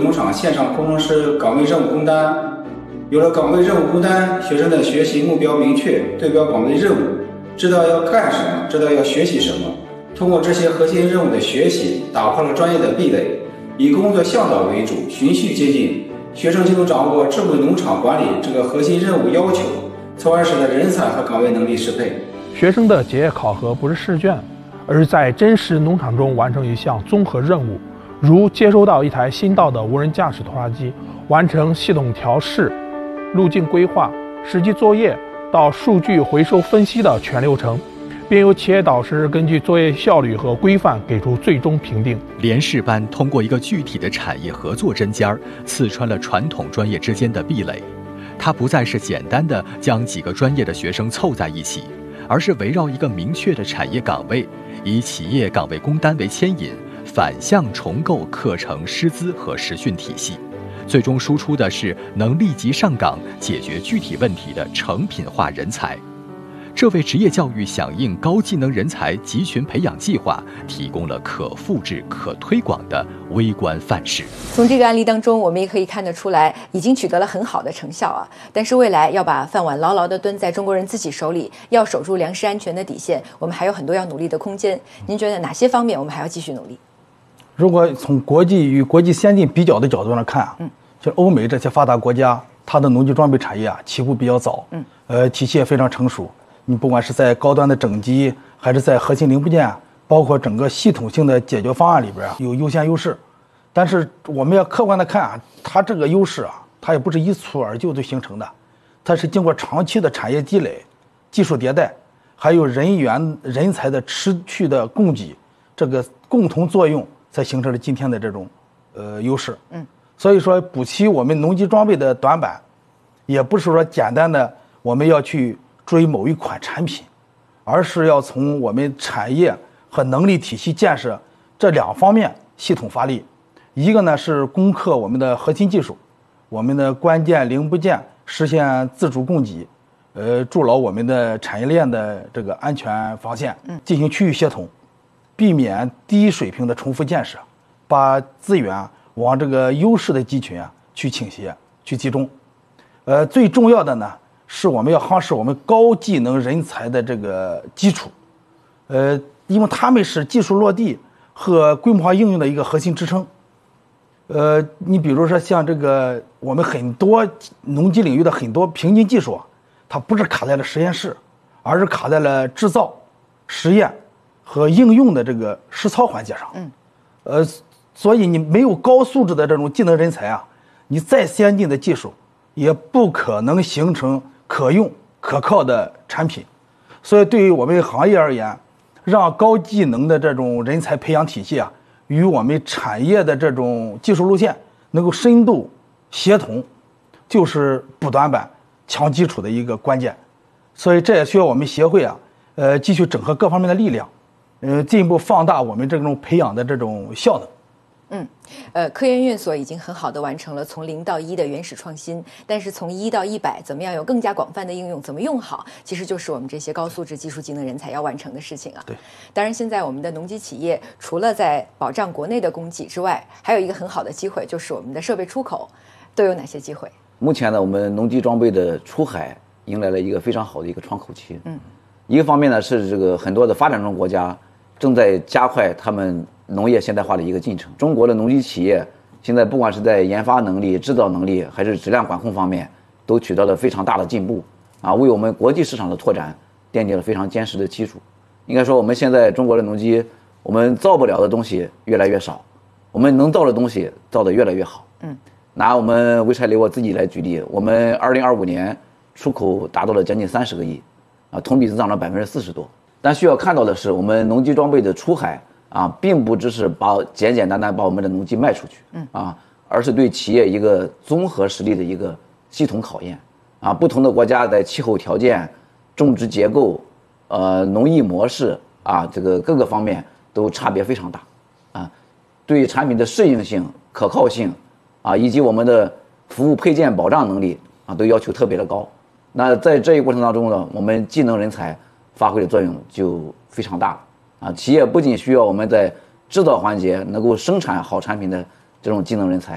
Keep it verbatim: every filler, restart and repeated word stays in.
农场线上工程师岗位任务工单。有了岗位任务工单，学生的学习目标明确，对标岗位任务，知道要干什么，知道要学习什么。通过这些核心任务的学习，打破了专业的壁垒，以工作向导为主，循序渐进，学生就能掌握智慧农场管理这个核心任务要求，从而使得人才和岗位能力适配。 学生的结业考核不是试卷，而是在真实农场中完成一项综合任务，如接收到一台新到的无人驾驶拖拉机，完成系统调试、路径规划、实际作业到数据回收分析的全流程，并由企业导师根据作业效率和规范给出最终评定。 联试班通过一个具体的产业合作针尖儿，刺穿了传统专业之间的壁垒。它不再是简单的将几个专业的学生凑在一起，而是围绕一个明确的产业岗位，以企业岗位工单为牵引，反向重构课程师资和实训体系，最终输出的是能立即上岗解决具体问题的成品化人才。这为职业教育响应高技能人才集群培养计划提供了可复制、可推广的微观范式。 从这个案例当中，我们也可以看得出来，已经取得了很好的成效啊。但是未来要把饭碗牢牢地蹲在中国人自己手里，要守住粮食安全的底线，我们还有很多要努力的空间。您觉得哪些方面我们还要继续努力？ 如果从国际与国际先进比较的角度上看啊，嗯，就欧美这些发达国家，它的农机装备产业啊起步比较早，嗯，呃，体系也非常成熟。你不管是在高端的整机，还是在核心零部件，包括整个系统性的解决方案里边啊，有优先优势。但是我们要客观的看啊，它这个优势啊，它也不是一蹴而就就形成的，它是经过长期的产业积累、技术迭代，还有人员人才的持续的供给，这个共同作用，才形成了今天的这种呃优势。嗯，所以说补齐我们农机装备的短板，也不是说简单的我们要去追某一款产品，而是要从我们产业和能力体系建设这两方面系统发力。一个呢是攻克我们的核心技术，我们的关键零部件实现自主供给，呃，筑牢我们的产业链的这个安全防线，进行区域协同，避免低水平的重复建设，把资源往这个优势的集群啊去倾斜、去集中。呃，最重要的呢，是我们要夯实我们高技能人才的这个基础，呃，因为他们是技术落地和规模化应用的一个核心支撑。呃，你比如说像这个我们很多农机领域的很多瓶颈技术啊，它不是卡在了实验室，而是卡在了制造、实验和应用的这个实操环节上。嗯，呃，所以你没有高素质的这种技能人才啊，你再先进的技术也不可能形成可用可靠的产品。所以对于我们行业而言，让高技能的这种人才培养体系啊，与我们产业的这种技术路线能够深度协同，就是补短板、强基础的一个关键。所以这也需要我们协会啊，呃，继续整合各方面的力量，呃，进一步放大我们这种培养的这种效能。 嗯，呃，科研院所已经很好的完成了从零到一的原始创新，但是从一到一百，怎么样有更加广泛的应用，怎么用好，其实就是我们这些高素质技术技能人才要完成的事情啊。 对， 当然现在我们的农机企业除了在保障国内的供给之外，还有一个很好的机会，就是我们的设备出口都有哪些机会？ 目前呢，我们农机装备的出海迎来了一个非常好的一个窗口期。嗯，一个方面呢是这个很多的发展中国家正在加快他们农业现代化的一个进程。中国的农机企业现在不管是在研发能力、制造能力，还是质量管控方面，都取得了非常大的进步啊，为我们国际市场的拓展奠定了非常坚实的基础。应该说，我们现在中国的农机，我们造不了的东西越来越少，我们能造的东西造得越来越好。嗯，拿我们潍柴雷沃自己来举例，我们二零二五年出口达到了将近三十个亿，啊，同比增长了百分之四十多。但需要看到的是，我们农机装备的出海啊，并不只是把简简单单把我们的农机卖出去，嗯啊，而是对企业一个综合实力的一个系统考验啊。不同的国家在气候条件、种植结构、呃农业模式啊，这个各个方面都差别非常大啊。对产品的适应性、可靠性啊，以及我们的服务配件保障能力啊，都要求特别的高。那在这一过程当中呢，我们技能人才发挥的作用就非常大了。啊，企业不仅需要我们在制造环节能够生产好产品的这种技能人才，